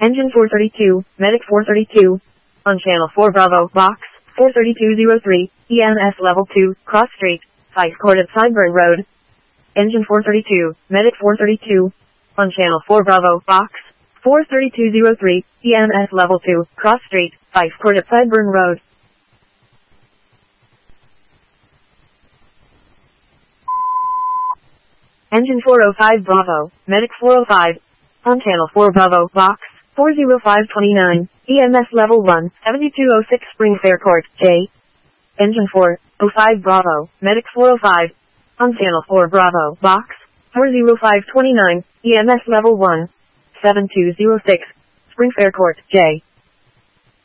Engine 432, Medic 432. On channel 4 Bravo, box 43203, EMS level 2, cross street, 5 court at Sideburn Road. Engine 432, Medic 432. On channel 4 Bravo, box 43203, EMS level 2, cross street, 5 court at Sideburn Road. Engine 405 Bravo, Medic 405. On channel 4 Bravo, box 40529, EMS level 1, 7206 Spring Fair Court, J. Engine 405 Bravo, Medic 405. On channel 4 Bravo, box 40529, EMS level 1, 7206 Spring Fair Court, J.